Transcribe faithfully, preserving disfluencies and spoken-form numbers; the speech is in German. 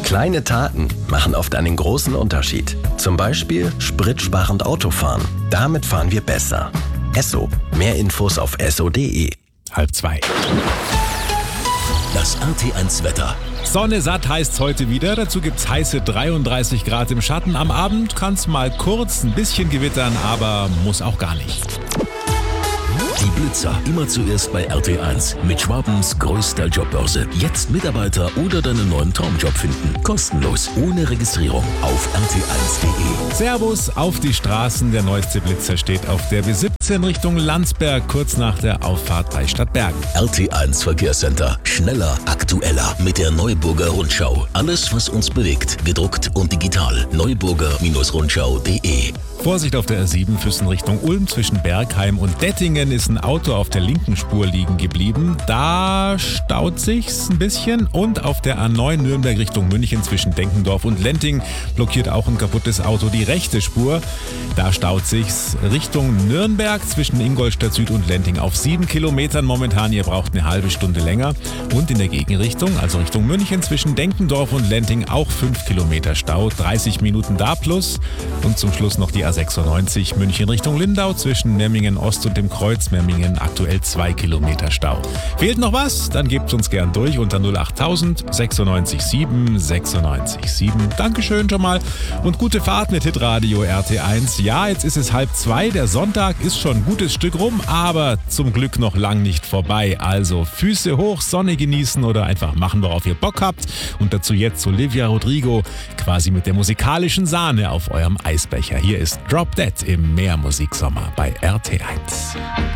Kleine Taten machen oft einen großen Unterschied. Zum Beispiel spritsparend Autofahren. Damit fahren wir besser. Esso. Mehr Infos auf esso punkt de. Halb zwei. Das R T eins Wetter. Sonne satt heißt's heute wieder. Dazu gibt's heiße dreiunddreißig Grad im Schatten. Am Abend kann's mal kurz ein bisschen gewittern, aber muss auch gar nicht. Die Blitzer immer zuerst bei R T eins mit Schwabens größter Jobbörse. Jetzt Mitarbeiter oder deinen neuen Traumjob finden. Kostenlos, ohne Registrierung auf r t eins punkt de. Servus auf die Straßen. Der neueste Blitzer steht auf der B siebzehn Richtung Landsberg, kurz nach der Auffahrt bei Stadtbergen. R T eins Verkehrscenter. Schneller, aktueller mit der Neuburger Rundschau. Alles, was uns bewegt, gedruckt und digital. neuburger Rundschau punkt de. Vorsicht auf der R sieben Füssen Richtung Ulm. Zwischen Bergheim und Dettingen ist ein Auto auf der linken Spur liegen geblieben. Da staut sich's ein bisschen. Und auf der A neun Nürnberg Richtung München zwischen Denkendorf und Lenting blockiert auch ein kaputtes Auto die rechte Spur. Da staut sich's Richtung Nürnberg zwischen Ingolstadt Süd und Lenting auf sieben Kilometern momentan. Ihr braucht eine halbe Stunde länger. Und in der Gegenrichtung, also Richtung München zwischen Denkendorf und Lenting auch fünf Kilometer Stau. dreißig Minuten da plus. Und zum Schluss noch die A sechsundneunzig München Richtung Lindau zwischen Memmingen Ost und dem Kreuz Memmingen aktuell zwei Kilometer Stau. Fehlt noch was? Dann gebt uns gern durch unter null acht null null sechsundneunzig sieben sechsundneunzig sieben. Dankeschön schon mal und gute Fahrt mit Hitradio R T eins. Ja, jetzt ist es halb zwei, der Sonntag ist schon ein gutes Stück rum, aber zum Glück noch lang nicht vorbei. Also Füße hoch, Sonne genießen oder einfach machen, worauf ihr Bock habt. Und dazu jetzt Olivia Rodrigo, quasi mit der musikalischen Sahne auf eurem Eisbecher. Hier ist Drop Dead im Mehrmusiksommer bei R T eins.